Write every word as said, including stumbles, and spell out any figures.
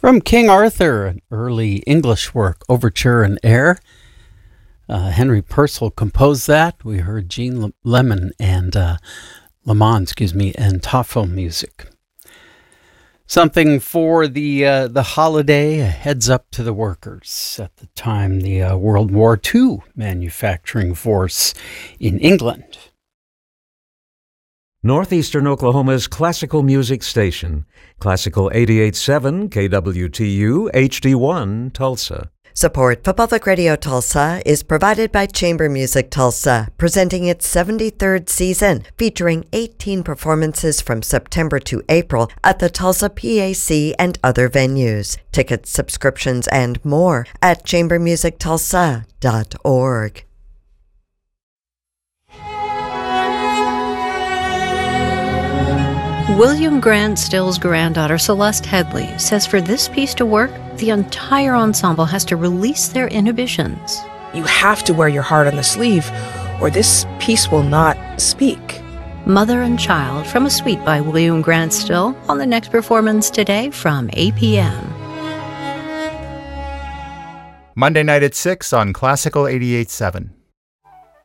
From King Arthur, an early English work, Overture in Air. Uh, Henry Purcell composed that. We heard Jean Le- Lemon and uh, Lemon, excuse me, and Toffel music. Something for the uh, the holiday, a heads up to the workers. At the time, the uh, World War Two manufacturing force in England. Northeastern Oklahoma's classical music station, Classical eighty-eight point seven K W T U H D one Tulsa. Support for Public Radio Tulsa is provided by Chamber Music Tulsa, presenting its seventy-third season, featuring eighteen performances from September to April at the Tulsa P A C and other venues. Tickets, subscriptions, and more at chamber music tulsa dot org. William Grant Still's granddaughter, Celeste Headley, says for this piece to work, the entire ensemble has to release their inhibitions. You have to wear your heart on the sleeve, or this piece will not speak. Mother and Child from a suite by William Grant Still on the next performance today from eight p.m. Monday night at six on Classical eighty-eight point seven.